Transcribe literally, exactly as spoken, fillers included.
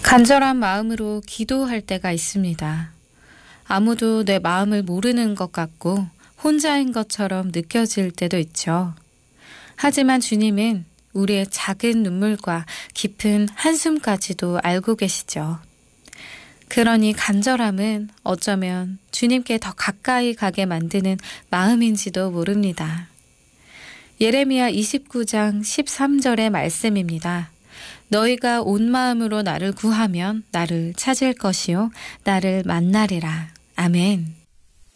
간절한 마음으로 기도할 때가 있습니다. 아무도 내 마음을 모르는 것 같고 혼자인 것처럼 느껴질 때도 있죠. 하지만 주님은 우리의 작은 눈물과 깊은 한숨까지도 알고 계시죠. 그러니 간절함은 어쩌면 주님께 더 가까이 가게 만드는 마음인지도 모릅니다. 예레미야 이십구 장 십삼 절의 말씀입니다. 너희가 온 마음으로 나를 구하면 나를 찾을 것이요 나를 만나리라. 아멘.